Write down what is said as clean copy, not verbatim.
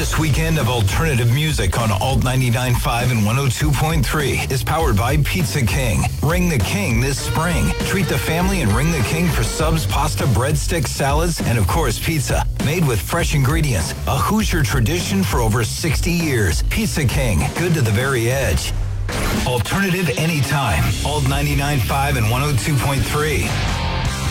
This weekend of alternative music on Alt 99.5 and 102.3 is powered by Pizza King. Ring the King this spring. Treat the family and ring the King for subs, pasta, breadsticks, salads, and of course pizza. Made with fresh ingredients. A Hoosier tradition for over 60 years. Pizza King. Good to the very edge. Alternative anytime. Alt 99.5 and 102.3.